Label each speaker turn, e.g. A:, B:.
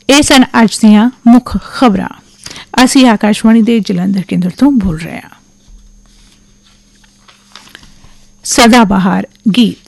A: ਇਹ ਸਨ ਅੱਜ ਦੀਆਂ ਮੁੱਖ ਖਬਰਾਂ। ਅਸੀਂ ਆਕਾਸ਼ਵਾਣੀ ਦੇ ਜਲੰਧਰ ਕੇਂਦਰ ਤੋਂ ਬੋਲ ਰਹੇ ਹਾਂ। ਸਦਾ ਬਹਾਰ ਗੀਤ।